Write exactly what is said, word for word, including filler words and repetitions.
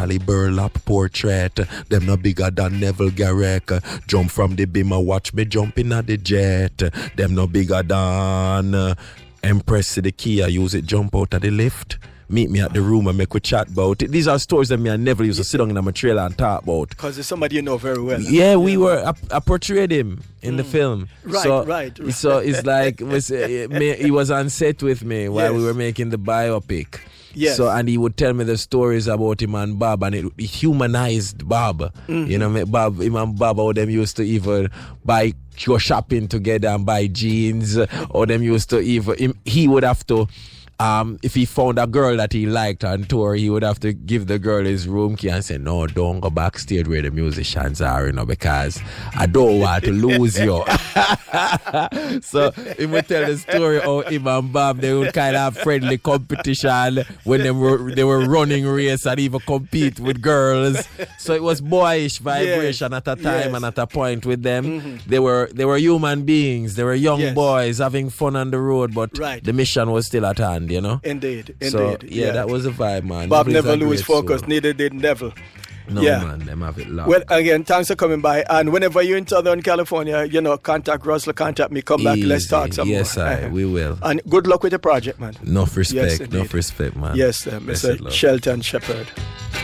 Natalie Burlap portrait. Them no bigger than Neville Garrick. Jump from the beamer, watch me jumping at the jet. Them no bigger than uh, Empress to the key. I use it, jump out of the lift. Meet me at the room and make we chat about it. These are stories that me I never used to sit down in my trailer and talk about. Because it's somebody you know very well. Yeah, we yeah. were. I, I portrayed him in mm. the film. Right, so, right, right. So it's like was, uh, me, he was on set with me while yes. we were making the biopic. Yes. So and he would tell me the stories about him and Bob, and it, it humanized Bob. Mm-hmm. You know, Bob, him and Bob, how them used to even buy go shopping together and buy jeans, or them used to even him, he would have to. Um, if he found a girl that he liked on tour, he would have to give the girl his room key and say, no, don't go backstage where the musicians are, you know, because I don't want to lose you. So he would tell the story how him and Bob, they would kind of have friendly competition when they were they were running race and even compete with girls. So it was boyish vibration yes. at a time yes. and at a point with them. Mm-hmm. They were they were human beings. They were young yes. boys having fun on the road, but right. the mission was still at hand. You know? Indeed, indeed. So, yeah, yeah, that was a vibe, man. Bob never lose focus, soul. Neither did Neville. No, yeah. man, them have it locked. Well, again, thanks for coming by. And whenever you're in Southern California, you know, contact Russell, contact me, come Easy. back, let's talk some yes, more. Yes, we will. And good luck with the project, man. Enough respect, yes, enough respect, man. Yes, uh, Mister Shelton Shepherd.